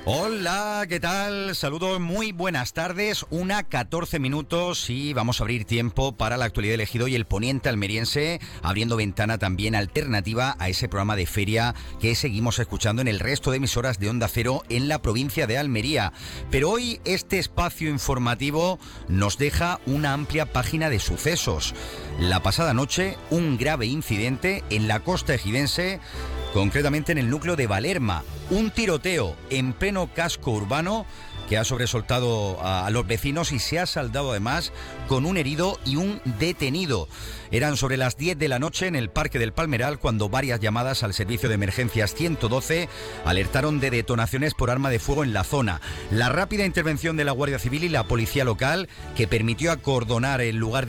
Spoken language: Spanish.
Hola, ¿qué tal? Saludos, muy buenas tardes. 1:14 y vamos a abrir tiempo para la actualidad del Ejido y el poniente almeriense, abriendo ventana también alternativa a ese programa de feria que seguimos escuchando en el resto de emisoras de Onda Cero en la provincia de Almería. Pero hoy este espacio informativo nos deja una amplia página de sucesos. La pasada noche, un grave incidente en la costa ejidense, concretamente en el núcleo de Valerma. Un tiroteo en pleno casco urbano que ha sobresaltado a los vecinos y se ha saldado además con un herido y un detenido. Eran sobre las 10 de la noche en el Parque del Palmeral cuando varias llamadas al servicio de emergencias 112 alertaron de detonaciones por arma de fuego en la zona. La rápida intervención de la Guardia Civil y la policía local, que permitió acordonar el lugar